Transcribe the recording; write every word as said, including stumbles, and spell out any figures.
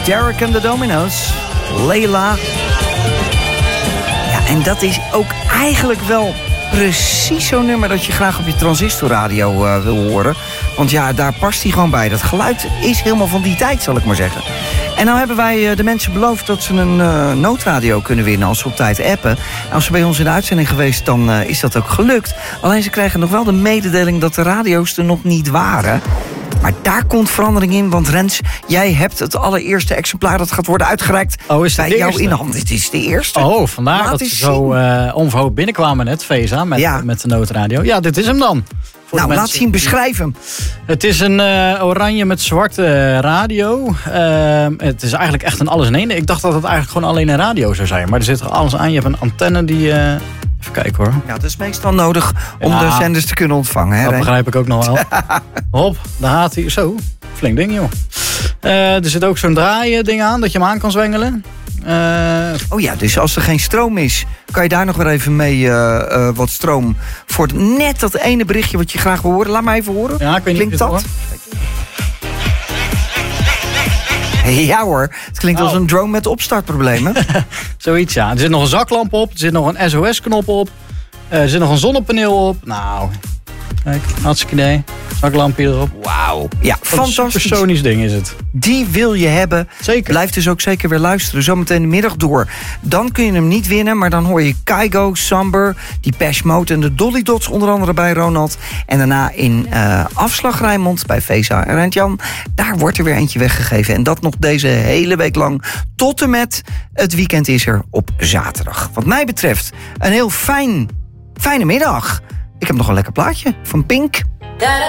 Derek and the Dominoes. Leila. Ja, en dat is ook eigenlijk wel precies zo'n nummer dat je graag op je transistorradio uh, wil horen. Want ja, daar past hij gewoon bij. Dat geluid is helemaal van die tijd, zal ik maar zeggen. En nou hebben wij uh, de mensen beloofd dat ze een uh, noodradio kunnen winnen als ze op tijd appen. Als ze bij ons in de uitzending geweest, dan uh, is dat ook gelukt. Alleen ze krijgen nog wel de mededeling dat de radio's er nog niet waren. Maar daar komt verandering in, want Rens, jij hebt het allereerste exemplaar dat gaat worden uitgereikt oh, is bij jou in handen. Het is de eerste. Oh, vandaar Laat dat ze zo uh, onverhoopt binnenkwamen net, Vesa, met, ja. met de noodradio. Ja, dit is hem dan. Nou, laat zien, beschrijf hem. Het is een uh, oranje met zwarte radio. Uh, het is eigenlijk echt een alles in één. Ik dacht dat het eigenlijk gewoon alleen een radio zou zijn. Maar er zit er alles aan. Je hebt een antenne die... Uh, even kijken hoor. Ja, dat is meestal nodig om ja, de zenders te kunnen ontvangen. Hè, dat begrijp ik ook nog wel. Hop, daar gaat hij. Zo, flink ding joh. Uh, er zit ook zo'n draaien ding aan, dat je hem aan kan zwengelen. Uh, oh ja, dus als er geen stroom is, kan je daar nog weer even mee uh, uh, wat stroom voor net dat ene berichtje wat je graag wil horen. Laat maar even horen. Ja, ik weet Klinkt niet dat? Ja hoor, het klinkt oh. als een drone met opstartproblemen. Zoiets, ja. Er zit nog een zaklamp op, er zit nog een S O S-knop op, uh, er zit nog een zonnepaneel op. Nou, kijk, hartstikke idee. Zaklampje erop. Wauw. Ja, fantastisch. Een sonisch ding is het. Die wil je hebben. Zeker. Blijf dus ook zeker weer luisteren. Zometeen de middag door. Dan kun je hem niet winnen, maar dan hoor je Kygo, Samber, die Pesh Mode en de Dolly Dots onder andere bij Ronald. En daarna in uh, Afslag Rijnmond bij Vesa en Rent-Jan. Daar wordt er weer eentje weggegeven. En dat nog deze hele week lang. Tot en met het weekend is er op zaterdag. Wat mij betreft een heel fijn, fijne middag. Ik heb nog een lekker plaatje van Pink.